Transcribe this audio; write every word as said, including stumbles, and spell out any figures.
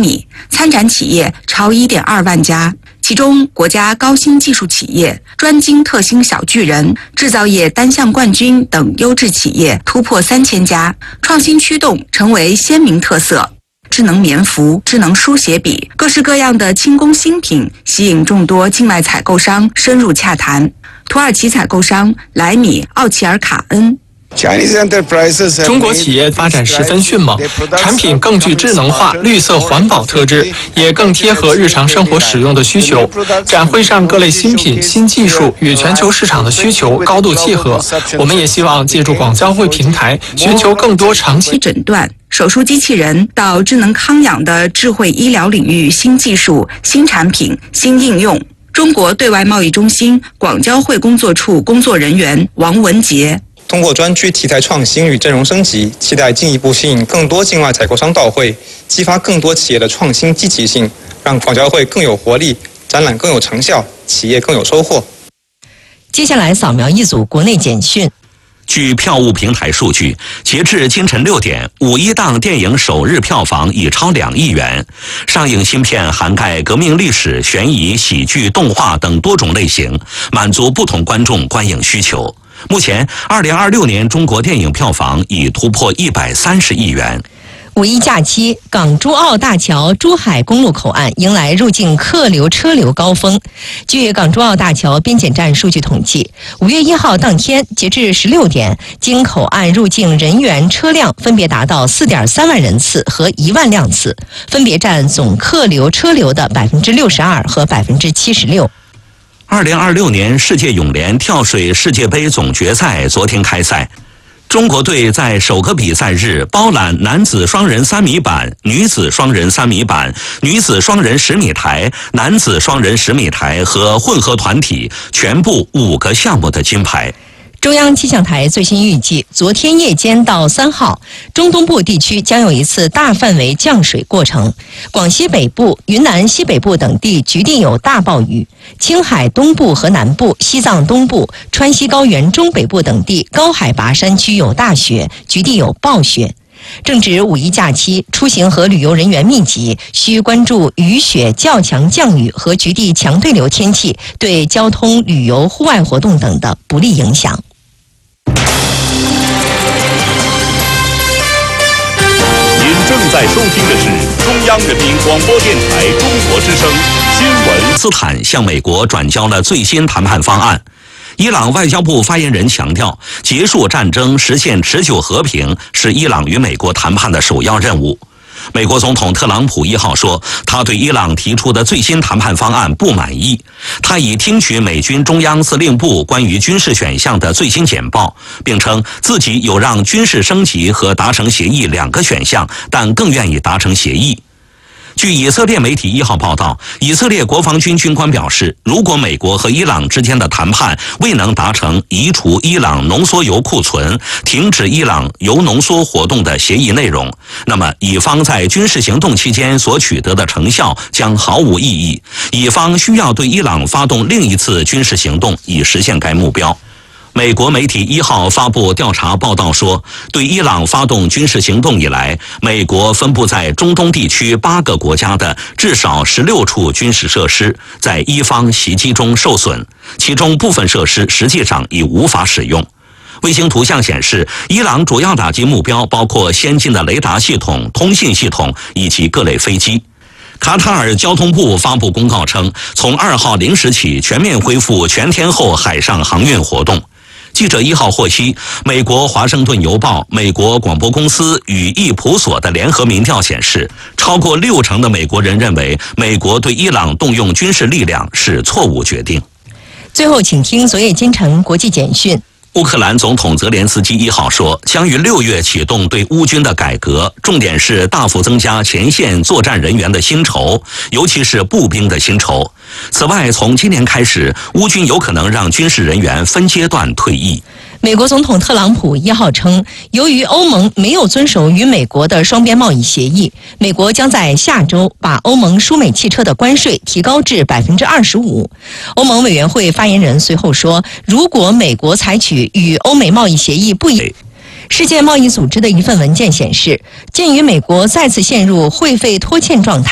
米，参展企业超 一点二万家。其中，国家高新技术企业、专精特新小巨人、制造业单项冠军等优质企业突破三千家，创新驱动成为鲜明特色。智能棉服、智能书写笔，各式各样的轻工新品吸引众多境外采购商深入洽谈。土耳其采购商莱米奥齐尔卡恩。 中国企业发展十分迅猛，产品更具智能化、绿色环保特质，也更贴合日常生活使用的需求。展会上各类新品、新技术与全球市场的需求高度契合。我们也希望借助广交会平台，寻求更多长期诊断、手术机器人到智能康养的智慧医疗领域新技术、新产品、新应用。中国对外贸易中心广交会工作处工作人员王文杰。 通过专区题材创新与阵容升级，期待进一步吸引更多境外采购商到会，激发更多企业的创新积极性，让广交会更有活力，展览更有成效，企业更有收获。 接下来扫描一组国内简讯。 据票务平台数据，截至今晨六点，五一档电影首日票房已超两亿元。上映新片涵盖革命历史、悬疑、喜剧、动画等多种类型，满足不同观众观影需求。目前，二零二六年中国电影票房已突破一百三十亿元。 五一假期，港珠澳大桥珠海公路口岸迎来入境客流车流高峰。据港珠澳大桥边检站数据统计，五月一号当天，截至十六点，经口岸入境人员车辆分别达到四点三万人次和一万辆次，分别占总客流车流的百分之六十二和百分之七十六。 二零二六年世界泳联跳水世界杯总决赛昨天开赛，中国队在首个比赛日包揽男子双人三米板、女子双人三米板、女子双人十米台、男子双人十米台和混合团体全部五个项目的金牌。 中央气象台最新预计，昨天夜间到三号，中东部地区将有一次大范围降水过程，广西北部、云南西北部等地局地有大暴雨，青海东部和南部、西藏东部、川西高原中北部等地高海拔山区有大雪，局地有暴雪。正值五一假期，出行和旅游人员密集，需关注雨雪较强降雨和局地强对流天气对交通、旅游、户外活动等的不利影响。 您正在收听的是中央人民广播电台中国之声新闻。 斯坦向美国转交了最新谈判方案。伊朗外交部发言人强调，结束战争、实现持久和平是伊朗与美国谈判的首要任务。美国总统特朗普一号说，他对伊朗提出的最新谈判方案不满意。他已听取美军中央司令部关于军事选项的最新简报，并称自己有让军事升级和达成协议两个选项，但更愿意达成协议。据以色列媒体一号报道，以色列国防军军官表示，如果美国和伊朗之间的谈判未能达成移除伊朗浓缩铀库存、停止伊朗铀浓缩活动的协议内容，那么以方在军事行动期间所取得的成效将毫无意义，以方需要对伊朗发动另一次军事行动以实现该目标。美国媒体一号发布调查报道说，对伊朗发动军事行动以来，美国分布在中东地区八个国家的至少十六处军事设施在伊方袭击中受损，其中部分设施实际上已无法使用。卫星图像显示，伊朗主要打击目标包括先进的雷达系统、通信系统以及各类飞机。卡塔尔交通部发布公告称，从二号零时起全面恢复全天候海上航运活动。记者一号获悉，美国《华盛顿邮报》、美国广播公司与易普所的联合民调显示，超过六成的美国人认为美国对伊朗动用军事力量是错误决定。 最后，请听昨夜今晨国际简讯。 乌克兰总统泽连斯基一号说，将于六月启动对乌军的改革，重点是大幅增加前线作战人员的薪酬，尤其是步兵的薪酬。此外，从今年开始，乌军有可能让军事人员分阶段退役。 美国总统特朗普一号称，由于欧盟没有遵守与美国的双边贸易协议，美国将在下周把欧盟输美汽车的关税提高至百分之二十五。欧盟委员会发言人随后说，如果美国采取与欧美贸易协议不一，世界贸易组织的一份文件显示，鉴于美国再次陷入会费拖欠状态，